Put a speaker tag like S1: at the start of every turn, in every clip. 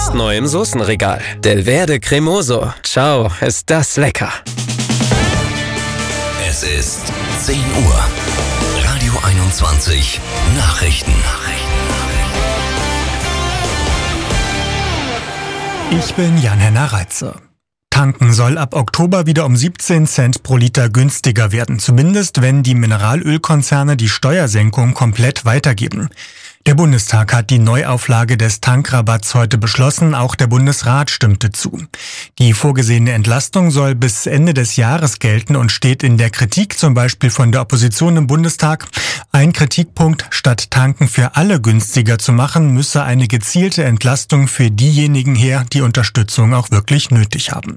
S1: Jetzt neu im Soßenregal. Delverde Cremoso. Ciao, ist das lecker.
S2: Es ist 10 Uhr. Radio 21 Nachrichten.
S3: Ich bin Jan-Henner Reitze. Tanken soll ab Oktober wieder um 17 Cent pro Liter günstiger werden, zumindest wenn die Mineralölkonzerne die Steuersenkung komplett weitergeben. Der Bundestag hat die Neuauflage des Tankrabatts heute beschlossen, auch der Bundesrat stimmte zu. Die vorgesehene Entlastung soll bis Ende des Jahres gelten und steht in der Kritik, zum Beispiel von der Opposition im Bundestag. Ein Kritikpunkt: Statt Tanken für alle günstiger zu machen, müsse eine gezielte Entlastung für diejenigen her, die Unterstützung auch wirklich nötig haben.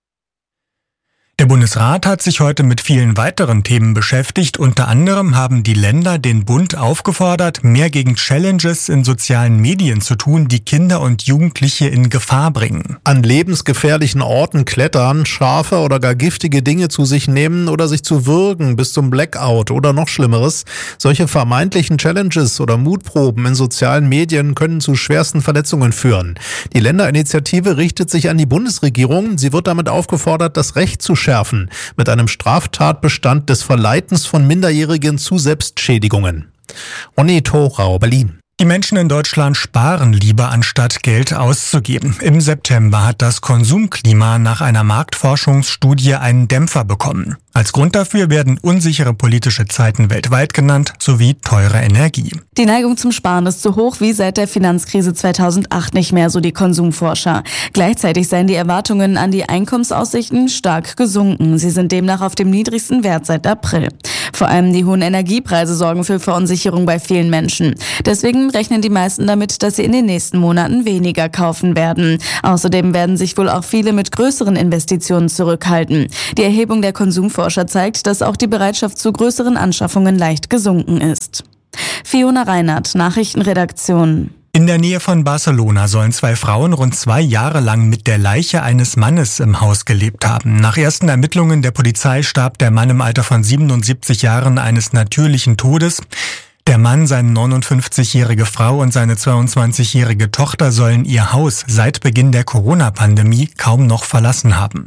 S3: Der Bundesrat hat sich heute mit vielen weiteren Themen beschäftigt. Unter anderem haben die Länder den Bund aufgefordert, mehr gegen Challenges in sozialen Medien zu tun, die Kinder und Jugendliche in Gefahr bringen.
S4: An lebensgefährlichen Orten klettern, scharfe oder gar giftige Dinge zu sich nehmen oder sich zu würgen bis zum Blackout oder noch Schlimmeres. Solche vermeintlichen Challenges oder Mutproben in sozialen Medien können zu schwersten Verletzungen führen. Die Länderinitiative richtet sich an die Bundesregierung. Sie wird damit aufgefordert, das Recht zu schärfen, mit einem Straftatbestand des Verleitens von Minderjährigen zu Selbstschädigungen. Ronny Thorau, Berlin.
S3: Die Menschen in Deutschland sparen lieber, anstatt Geld auszugeben. Im September hat das Konsumklima nach einer Marktforschungsstudie einen Dämpfer bekommen. Als Grund dafür werden unsichere politische Zeiten weltweit genannt, sowie teure Energie.
S5: Die Neigung zum Sparen ist so hoch wie seit der Finanzkrise 2008 nicht mehr, so die Konsumforscher. Gleichzeitig seien die Erwartungen an die Einkommensaussichten stark gesunken. Sie sind demnach auf dem niedrigsten Wert seit April. Vor allem die hohen Energiepreise sorgen für Verunsicherung bei vielen Menschen. Deswegen rechnen die meisten damit, dass sie in den nächsten Monaten weniger kaufen werden. Außerdem werden sich wohl auch viele mit größeren Investitionen zurückhalten. Die Erhebung der Konsumforscher zeigt, dass auch die Bereitschaft zu größeren Anschaffungen leicht gesunken ist. Fiona Reinhardt, Nachrichtenredaktion.
S3: In der Nähe von Barcelona sollen 2 Frauen rund 2 Jahre lang mit der Leiche eines Mannes im Haus gelebt haben. Nach ersten Ermittlungen der Polizei starb der Mann im Alter von 77 Jahren eines natürlichen Todes. Der Mann, seine 59-jährige Frau und seine 22-jährige Tochter sollen ihr Haus seit Beginn der Corona-Pandemie kaum noch verlassen haben.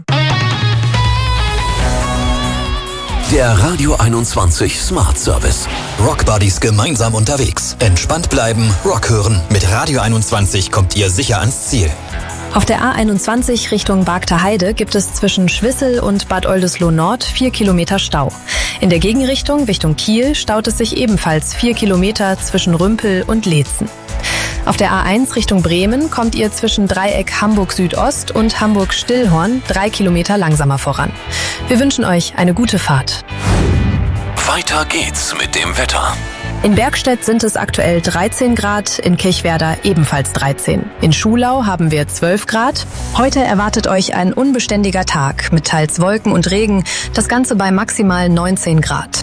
S2: Der Radio 21 Smart Service. Rock Buddies gemeinsam unterwegs. Entspannt bleiben, Rock hören. Mit Radio 21 kommt ihr sicher ans Ziel.
S6: Auf der A21 Richtung Bargter Heide gibt es zwischen Schwissel und Bad Oldesloe Nord 4 Kilometer Stau. In der Gegenrichtung Richtung Kiel staut es sich ebenfalls 4 Kilometer zwischen Rümpel und Leetzen. Auf der A1 Richtung Bremen kommt ihr zwischen Dreieck Hamburg Südost und Hamburg Stillhorn 3 Kilometer langsamer voran. Wir wünschen euch eine gute Fahrt.
S2: Weiter geht's mit dem Wetter.
S6: In Bergstedt sind es aktuell 13 Grad, in Kirchwerder ebenfalls 13. In Schulau haben wir 12 Grad. Heute erwartet euch ein unbeständiger Tag mit teils Wolken und Regen, das Ganze bei maximal 19 Grad.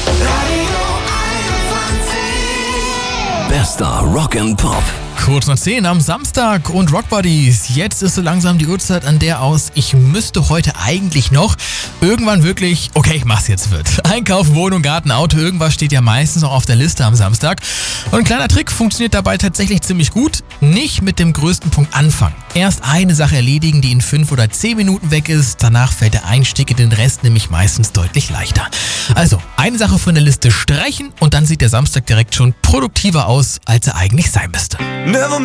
S2: Bester Rock and Pop.
S7: Kurz nach 10 am Samstag und Rock Buddies. Jetzt ist so langsam die Uhrzeit, an der ich müsste heute eigentlich noch irgendwann wirklich, okay, ich mach's jetzt wird. Einkaufen, Wohnung, Garten, Auto, irgendwas steht ja meistens auch auf der Liste am Samstag. Und ein kleiner Trick funktioniert dabei tatsächlich ziemlich gut. Nicht mit dem größten Punkt anfangen. Erst eine Sache erledigen, die in 5 oder 10 Minuten weg ist. Danach fällt der Einstieg in den Rest nämlich meistens deutlich leichter. Also, eine Sache von der Liste streichen und dann sieht der Samstag direkt schon produktiver aus, als er eigentlich sein müsste.
S8: Never